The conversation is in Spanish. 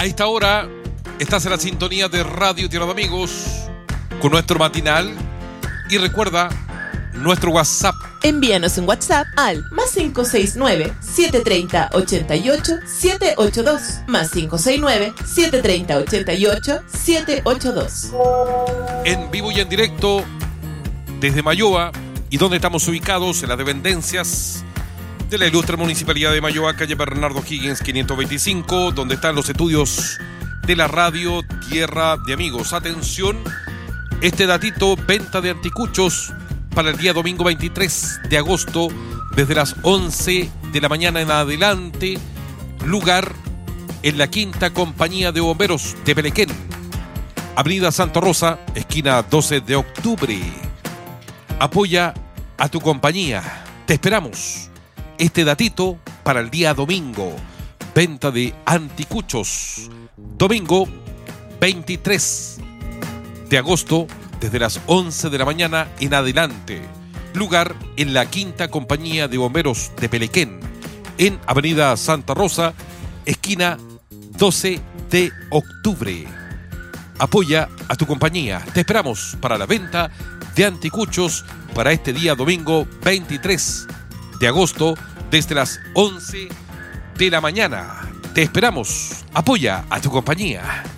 A esta hora estás en la sintonía de Radio Tierra de Amigos con nuestro matinal y recuerda nuestro WhatsApp. Envíanos un WhatsApp al +569-730-88-782 +569-730-88-782. En vivo y en directo desde Mayoa, y donde estamos ubicados en las dependencias de la ilustre Municipalidad de Mayoa, calle Bernardo Higgins 525, donde están los estudios de la Radio Tierra de Amigos. Atención, este datito: venta de anticuchos para el día domingo 23 de agosto, desde las 11 de la mañana en adelante. Lugar en la Quinta Compañía de Bomberos de Pelequén, Avenida Santa Rosa, esquina 12 de octubre. Apoya a tu compañía. Te esperamos. Este datito para el día domingo. Venta de anticuchos. Domingo 23 de agosto, desde las 11 de la mañana en adelante. Lugar en la Quinta Compañía de Bomberos de Pelequén, en Avenida Santa Rosa, esquina 12 de octubre. Apoya a tu compañía. Te esperamos para la venta de anticuchos para este día domingo 23 de agosto, desde las 11 de la mañana. Te esperamos. Apoya a tu compañía.